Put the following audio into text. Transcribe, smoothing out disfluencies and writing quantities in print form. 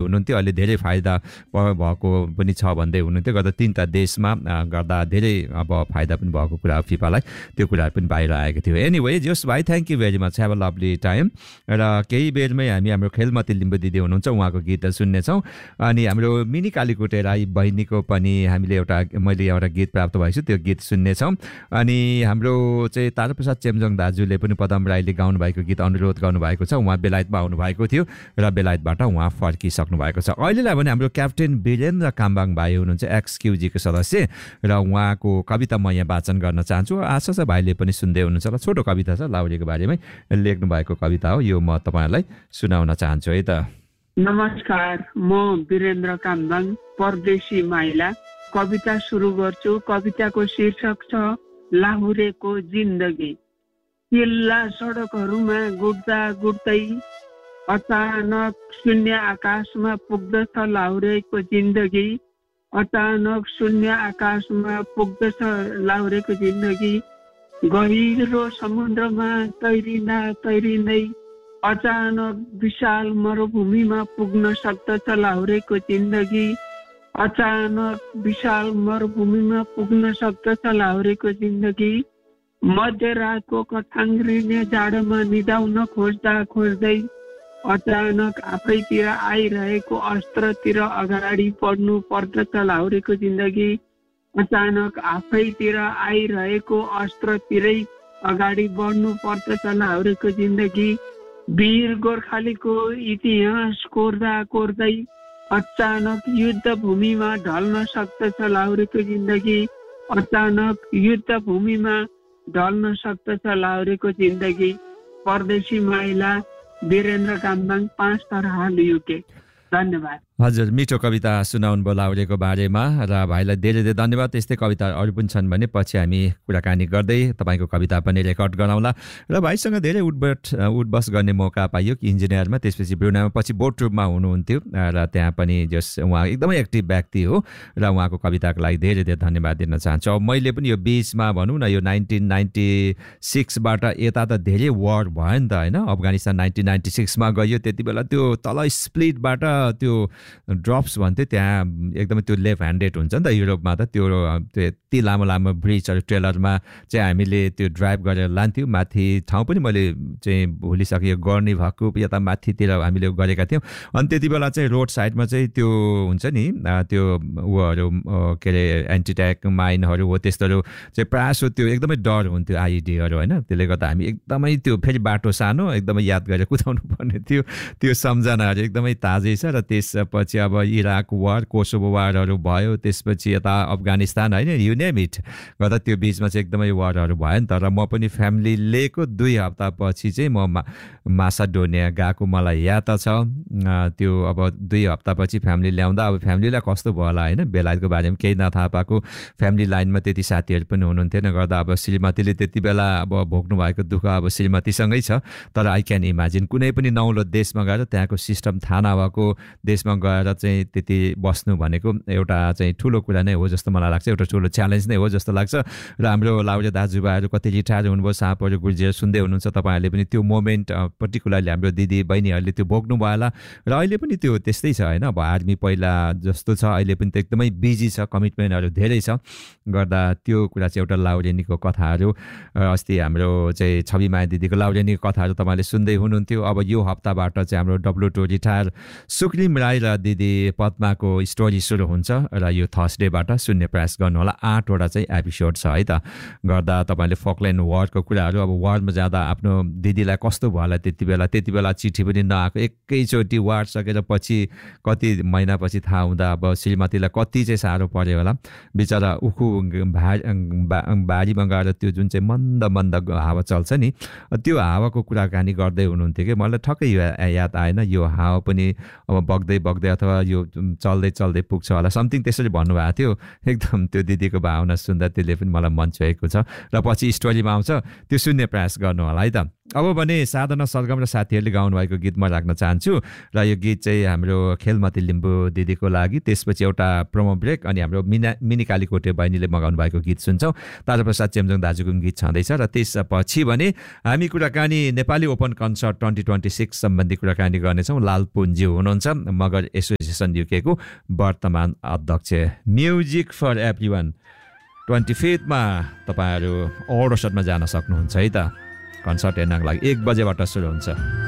हुनुहुन्थ्यो अहिले धेरै फाइदा भएको पनि छ भन्दै हुनुहुन्थ्यो गर्दा 3टा देशमा गर्दा धेरै अब फाइदा पनि भएको कुरा फिफालाई त्यो कुराहरू पनि बाहिर आएको थियो एनीवे जस्ट भाइ thank you very much have a lovely time र केही बेरमै हामी हाम्रो खेलमती लिम्बू दिदी हुनुहुन्छ उहाँको गीत सुन्नेछौँ अनि हाम्रो मिनी कालीकोटे राई बहिनीको पनि मैले मैले एउटा गीत प्राप्त भएको छु त्यो गीत सुन्नेछौँ अनि हाम्रो चाहिँ ताराप्रसाद चेम्जोङ दाजुले पनि पदम राईले गाउनु भएको गीत अनुरोध गर्नुभएको छ उहाँ बेलायतमा आउनुभएको थियो र बेलायतबाट उहाँ फर्किसक्नु भएको छ अहिलेलाई भने हाम्रो क्याप्टेन वीरेन्द्र काम्बाङ भाइ हुनुहुन्छ एक्सक्युजीको सदस्य र उहाँको कविता म यहाँ वाचन गर्न चाहन्छु आशा छ भाइले पनि सुन्दै हुनुहुन्छ र छोटो कविता छ लाहुरेको बारेमै लेख्नु भएको कविता हो यो म तपाईँहरूलाई सुनाउन चाहन्छु है त नमस्कार म वीरेन्द्र काम्बाङ परदेशी माइला कविता सुरु गर्छु कविताको शीर्षक छ लाहुरेको जिन्दगी किल्ला सडकहरूमा गुड्दा गुड्दै अचानक शून्य आकाशमा पुग्दछ लाहुरेको जिन्दगी अचानक शून्य आकाशमा पुग्दछ लाहुरेको जिन्दगी गहिरो समुद्रमा तैरिँदा तैरिँदै अचानक विशाल मरुभूमिमा पुग्न सक्दछ लाहुरेको जिन्दगी अचानक विशाल मरुभूमिमा पुग्न सक्दछ लाहुरेको जिन्दगी मध्यरातको कठाङ्ग्रिने जाडोमा निदाउन खोज्दा खोज्दै अचानक आफैतिर आइरहेको अस्त्रतिर अगाडि बढ्नु पर्दछ लाहुरेको जिन्दगी अचानक आफैतिर आइरहेको अस्त्रतिरै अगाडि बढ्नु पर्दछ लाहुरेको जिन्दगी वीर गोर्खालीको इतिहास कोर्दा कोर्दै अचानक युद्ध भूमिमा ढल्न सक्दछ लाहुरेको जिन्दगी अचानक युद्ध भूमिमा ढल्न सक्दछ लाहुरेको जिन्दगी परदेशी महिला वीरेन्द्र काम्बाङ 5 तरहाल युके धन्यवाद हजुर मिठो कविता सुनाउनु भयो लाहुरेको बारेमा र भाइलाई धेरै धेरै धन्यवाद त्यस्तै कविता अरू पनि छन् भने पछि हामी कुराकानी गर्दै तपाईँको कविता पनि रेकर्ड गराउँला र भाइसँग धेरै उठबस गर्ने मौका पाइयो कि इन्जिनियरमा त्यसपछि ब्रुनाईमा पछि बोट ट्रुपमा हुनुहुन्थ्यो र त्यहाँ पनि जस उहाँ एकदमै एक्टिभ व्यक्ति हो र उहाँको कविताको लागि धेरै धेरै धन्यवाद दिन चाहन्छु अब मैले पनि यो बिचमा भनौँ न यो 1996बाट यता त धेरै वार भयो नि त होइन अफगानिस्तान 1996मा गयो त्यति बेला त्यो तल स्प्लिटबाट त्यो ड्रप्स भन्थ्यो त्यहाँ एकदमै त्यो लेफ्ट ह्यान्डेड हुन्छ नि त युरोपमा त त्यो यति लामो लामो ब्रिजहरू ट्रेलरमा चाहिँ हामीले त्यो ड्राइभ गरेर लान्थ्यौँ माथि ठाउँ पनि मैले चाहिँ भुलिसकेँ गर्ने भएको यता माथितिर हामीले गरेका थियौँ अनि त्यति बेला चाहिँ रोड साइडमा चाहिँ त्यो हुन्छ नि त्यो उहरू के अरे एन्टी ट्याक माइनहरू हो त्यस्तोहरू चाहिँ प्रायः त्यो एकदमै डर हुन्थ्यो आइडीहरू होइन त्यसले गर्दा हामी एकदमै त्यो फेरि बाटो सानो एकदमै याद गरेर कुदाउनु पर्ने थियो त्यो सम्झनाहरू एकदमै ताजै छ र त्यसपछि अब इराक वार कोसोभो वारहरू भयो त्यसपछि यता अफगानिस्तान होइन यु नेम इट गर्दा त्यो बिचमा चाहिँ एकदमै वारहरू भयो नि त र म पनि फ्यामिली लिएको 2 हप्तापछि चाहिँ म मासाडोनिया गएको मलाई याद छ त्यो अब 2 हप्तापछि फ्यामिली ल्याउँदा अब फ्यामिलीलाई कस्तो भयो होला होइन बेलायतको बारेमा केही नथाहा पाएको फ्यामिली लाइनमा त्यति साथीहरू पनि हुनुहुन्थेन गर्दा अब श्रीमतीले त्यति बेला अब भोग्नु भएको दुःख अब श्रीमतीसँगै छ तर आई क्यान इमेजिन कुनै पनि नौलो देशमा गएर त्यहाँको सिस्टम थाहा नभएको देशमा गएर चाहिँ त्यति बस्नु भनेको एउटा चाहिँ ठुलो कुरा नै हो जस्तो मलाई लाग्छ एउटा ठुलो च्यालेन्ज नै हो जस्तो लाग्छ र हाम्रो लाउरे दाजुभाइहरू कति रिटायर हुनुभयो साँपहरू गुर्जिएर सुन्दै हुनुहुन्छ तपाईँहरूले पनि त्यो मोमेन्ट पर्टिकुलरली हाम्रो दिदी बहिनीहरूले त्यो भोग्नु भयो होला र अहिले पनि त्यो त्यस्तै छ होइन अब आर्मी पहिला जस्तो छ अहिले पनि त एकदमै बिजी छ कमिटमेन्टहरू धेरै छ गर्दा त्यो कुरा चाहिँ एउटा लाउरेनीको कथाहरू अस्ति हाम्रो चाहिँ छवि माया दिदीको लाउरेनीको कथाहरू तपाईँले सुन्दै हुनुहुन्थ्यो अब यो हप्ताबाट चाहिँ हाम्रो W2 रिटायर सुक्रिम राई र दिदी पद्माको स्टोरी सुरु हुन्छ र यो थर्सडेबाट सुन्ने प्रयास गर्नुहोला 8 वटा चाहिँ एपिसोड छ है त गर्दा तपाईँले फकल्यान्ड वारको कुराहरू अब वारमा जाँदा आफ्नो दिदीलाई कस्तो भयो होला त्यति बेला चिठी पनि नआएको एकैचोटि वार सकेर पछि कति महिनापछि थाहा हुँदा अब श्रीमतीलाई कति चाहिँ साह्रो पर्यो होला बिचरा उखु बारीमा गएर त्यो जुन चाहिँ मन्द मन्द हावा चल्छ नि त्यो हावाको कुराकानी गर्दै हुनुहुन्थ्यो कि मलाई ठक्कै याद आएन यो हावा पनि अब बग्दै बग्दै अथवा यो चल्दै चल्दै पुग्छ होला समथिङ त्यसरी भन्नुभएको थियो एकदम त्यो दिदीको भावना सुन्दा त्यसले पनि मलाई मन छोएको छ र पछि स्टोरीमा आउँछ त्यो सुन्ने प्रयास गर्नु होला है त अब भने साधना सरगम र साथीहरूले गाउनुभएको गीत म राख्न चाहन्छु र यो गीत चाहिँ हाम्रो खेलमती लिम्बू दिदीको लागि त्यसपछि एउटा प्रोमो ब्रेक अनि हाम्रो मिनी कालीकोटे बहिनीले मगाउनु भएको गीत सुन्छौँ ताराप्रसाद चेम्जोङ दाजुको गीत छँदैछ र त्यसपछि भने हामी कुराकानी नेपाली ओपन कन्सर्ट 2026 सम्बन्धी कुराकानी गर्नेछौँ लाल पुन्ज्यू हुनुहुन्छ मगर एसोसिएसन एसोसिएसन युकेको वर्तमान अध्यक्ष। म्युजिक फर एभ्रीवान 25मा तपाईँहरू औरसटमा जान सक्नुहुन्छ है त। कन्सर्ट हेर्नको लागि 1 बजेबाट सुरु हुन्छ।